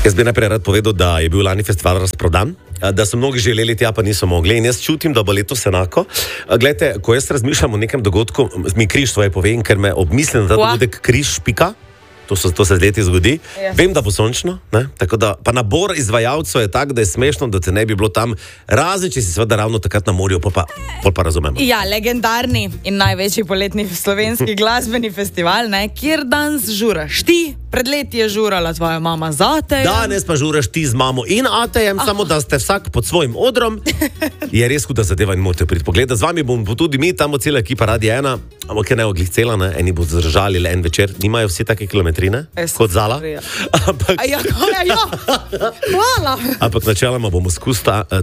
Jaz bi najprej rad povedal, da je bil lani festival razprodan, da so mnogi želeli tja, pa niso mogli. In jaz čutim, da bo letos enako. Glejte, ko jaz razmišljam o nekem dogodku, mi Križ tvoje povem, ker me obmislim, da dogodek Križ pika. To se z leti zgodi. Ja. Vem, da bo sončno, ne? Tako da, pa nabor izvajalcev je tak, da je smešno, da te ne bi bilo tam, razen če si seveda ravno takrat na morju, pol pa razumemo. Ja, legendarni in največji poletni slovenski glasbeni festival, ne, kjer danes žuraš ti, pred leti je žurala tvoja mama z Atejem. Danes pa žuraš ti z mamo in Atejem, samo da ste vsak pod svojim odrom. Je res huda zadeva in morate priti pogledati. Z vami bomo tudi mi, tam cela ekipa Radia 1, ampak je ne oglih cela, ne, eni bodo zdržali le en večer, nimajo vsi take kilometrine, kot Zala. Ampak... Hvala. Ampak načeloma bomo skus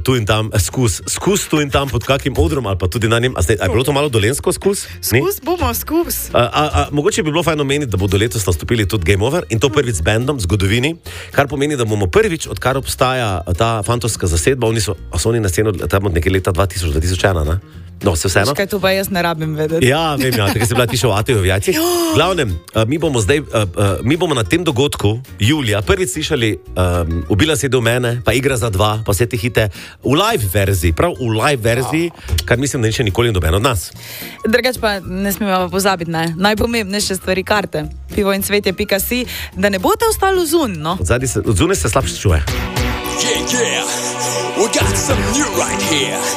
tu in tam pod kakim odrom, ali pa tudi na njem. A je bilo to malo dolensko skus? Skus. Mogoče bi bilo fajno meniti, da bodo letos nastopili tudi Game Over in to prvič z bandom, v zgodovini, kar pomeni, da bomo prvič, odkar obstaja ta fantovska zasedba, oni so na sceno tam od nekaj leta 2000-2001, ne? No, se vseeno. Kaj to pa jaz ne rabim vedeti. Ja, vem, tako si bila tiša v Ateju v Jajcih. Glavnem, mi bomo na tem dogodku julija prvič slišali Ubila si do mene, pa Igra za dva, pa vse te hite v live verziji, prav v live verziji, kar mislim, da ni še nikoli noben od nas. Drugač pa ne smemo pozabiti, ne? Najpomembnejše stvari karte. pivoincvetje.si, da ne boste ostali zun, no? Od zunaj se slabše čuje. Yeah, we got some new right here.